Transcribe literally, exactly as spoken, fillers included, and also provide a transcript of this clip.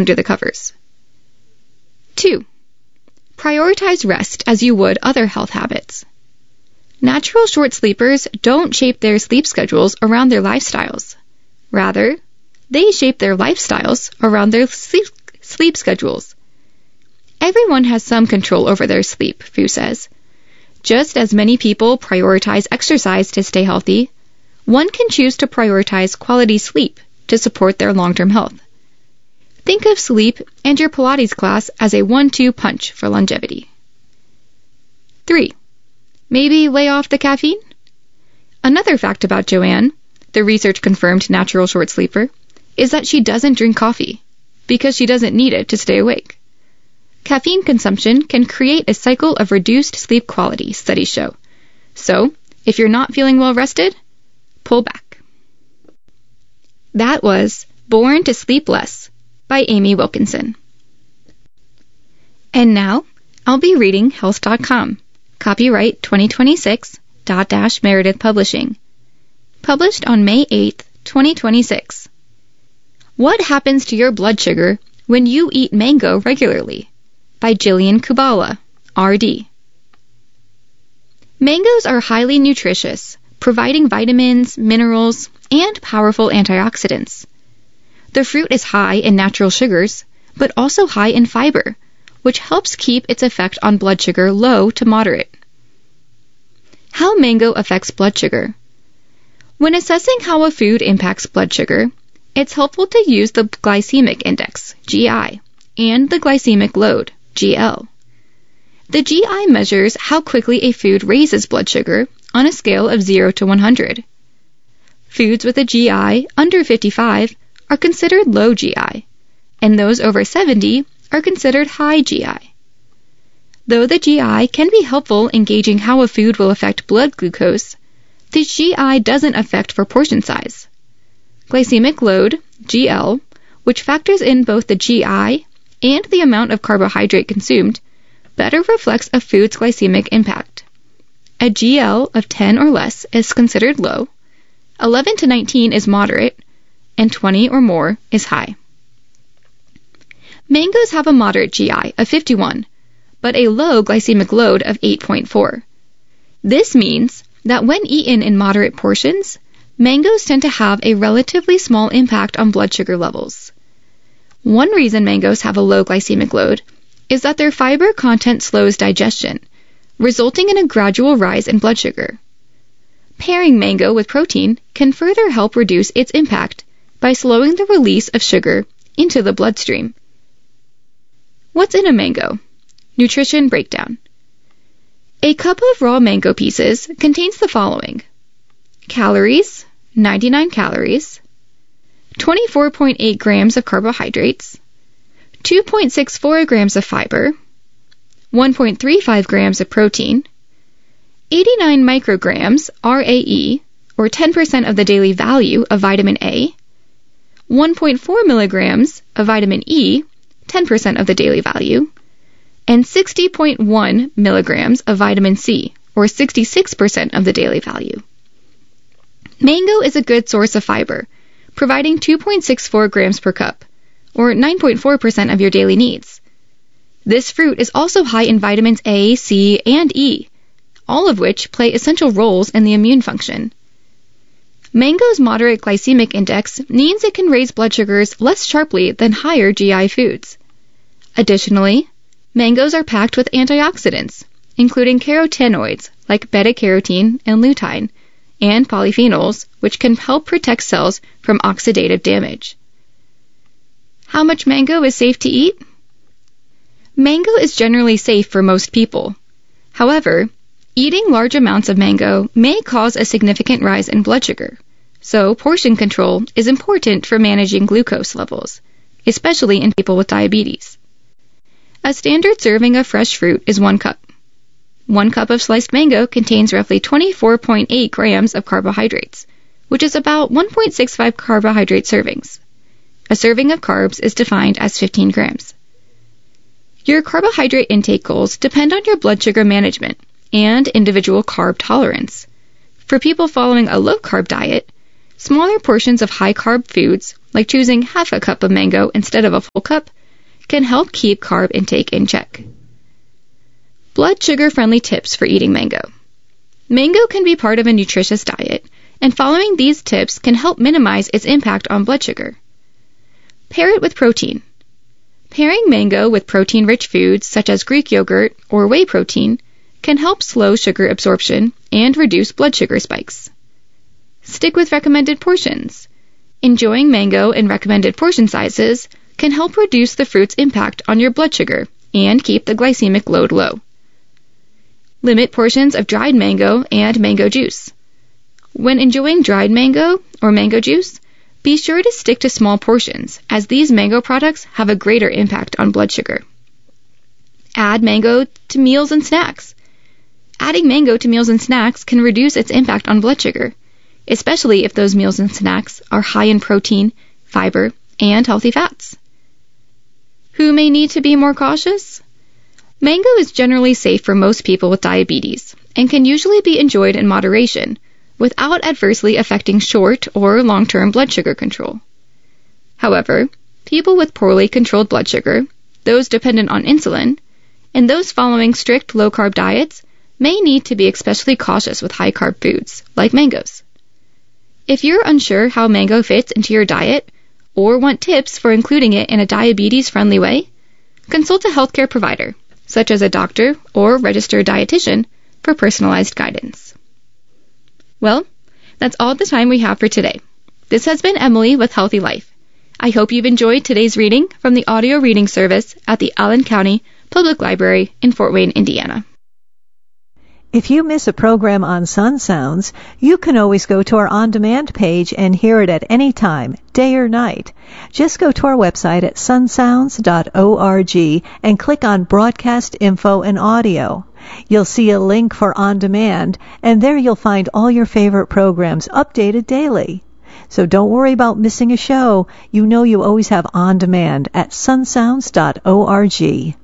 under the covers. two. Prioritize rest as you would other health habits. Natural short sleepers don't shape their sleep schedules around their lifestyles. Rather, they shape their lifestyles around their sleep, sleep schedules. Everyone has some control over their sleep, Fu says. Just as many people prioritize exercise to stay healthy, one can choose to prioritize quality sleep to support their long-term health. Think of sleep and your Pilates class as a one two punch for longevity. three. Maybe lay off the caffeine? Another fact about Joanne, the research-confirmed natural short sleeper, is that she doesn't drink coffee because she doesn't need it to stay awake. Caffeine consumption can create a cycle of reduced sleep quality, studies show. So, if you're not feeling well rested, pull back. That was Born to Sleep Less by Amy Wilkinson. And now, I'll be reading health dot com, copyright twenty twenty-six, dot dash Meredith Publishing. Published on May eighth, twenty twenty-six. What happens to your blood sugar when you eat mango regularly? By Jillian Kubala, R D. Mangoes are highly nutritious, providing vitamins, minerals, and powerful antioxidants. The fruit is high in natural sugars, but also high in fiber, which helps keep its effect on blood sugar low to moderate. How mango affects blood sugar. When assessing how a food impacts blood sugar, it's helpful to use the glycemic index, G I, and the glycemic load, G L. The G I measures how quickly a food raises blood sugar on a scale of zero to one hundred. Foods with a G I under fifty-five are considered low G I, and those over seventy are considered high G I. Though the G I can be helpful in gauging how a food will affect blood glucose, the G I doesn't affect for portion size. Glycemic load, G L, which factors in both the G I and the amount of carbohydrate consumed, better reflects a food's glycemic impact. A G L of ten or less is considered low, eleven to nineteen is moderate, and twenty or more is high. Mangoes have a moderate G I of fifty-one, but a low glycemic load of eight point four. This means that when eaten in moderate portions, mangoes tend to have a relatively small impact on blood sugar levels. One reason mangoes have a low glycemic load is that their fiber content slows digestion, resulting in a gradual rise in blood sugar. Pairing mango with protein can further help reduce its impact by slowing the release of sugar into the bloodstream. What's in a mango? Nutrition breakdown. A cup of raw mango pieces contains the following: calories, ninety-nine calories, twenty-four point eight grams of carbohydrates, two point six four grams of fiber, one point three five grams of protein, eighty-nine micrograms R A E, or ten percent of the daily value of vitamin A, one point four milligrams of vitamin E, ten percent of the daily value, and sixty point one milligrams of vitamin C, or sixty-six percent of the daily value. Mango is a good source of fiber, providing two point six four grams per cup, or nine point four percent of your daily needs. This fruit is also high in vitamins A, C, and E, all of which play essential roles in the immune function. Mango's moderate glycemic index means it can raise blood sugars less sharply than higher G I foods. Additionally, mangoes are packed with antioxidants, including carotenoids like beta-carotene and lutein, and polyphenols, which can help protect cells from oxidative damage. How much mango is safe to eat? Mango is generally safe for most people. However, eating large amounts of mango may cause a significant rise in blood sugar, so portion control is important for managing glucose levels, especially in people with diabetes. A standard serving of fresh fruit is one cup. One cup of sliced mango contains roughly twenty-four point eight grams of carbohydrates, which is about one point six five carbohydrate servings. A serving of carbs is defined as fifteen grams. Your carbohydrate intake goals depend on your blood sugar management and individual carb tolerance. For people following a low-carb diet, Smaller portions of high-carb foods, like choosing half a cup of mango instead of a full cup, can help keep carb intake in check. Blood sugar-friendly tips for eating mango. Mango can be part of a nutritious diet, and following these tips can help minimize its impact on blood sugar. Pair it with protein. Pairing mango with protein-rich foods such as Greek yogurt or whey protein can help slow sugar absorption and reduce blood sugar spikes. Stick with recommended portions. Enjoying mango in recommended portion sizes can help reduce the fruit's impact on your blood sugar and keep the glycemic load low. Limit portions of dried mango and mango juice. When enjoying dried mango or mango juice, be sure to stick to small portions, as these mango products have a greater impact on blood sugar. Add mango to meals and snacks. Adding mango to meals and snacks can reduce its impact on blood sugar, especially if those meals and snacks are high in protein, fiber, and healthy fats. Who may need to be more cautious? Mango is generally safe for most people with diabetes and can usually be enjoyed in moderation without adversely affecting short or long-term blood sugar control. However, people with poorly controlled blood sugar, those dependent on insulin, and those following strict low-carb diets may need to be especially cautious with high-carb foods, like mangoes. If you're unsure how mango fits into your diet, or want tips for including it in a diabetes-friendly way, consult a healthcare provider, such as a doctor or registered dietitian, for personalized guidance. Well, that's all the time we have for today. This has been Emily with Healthy Life. I hope you've enjoyed today's reading from the audio reading service at the Allen County Public Library in Fort Wayne, Indiana. If you miss a program on Sun Sounds, you can always go to our on-demand page and hear it at any time, day or night. Just go to our website at sun sounds dot org and click on Broadcast Info and Audio. You'll see a link for On Demand, and there you'll find all your favorite programs updated daily. So don't worry about missing a show. You know you always have On Demand at sun sounds dot org.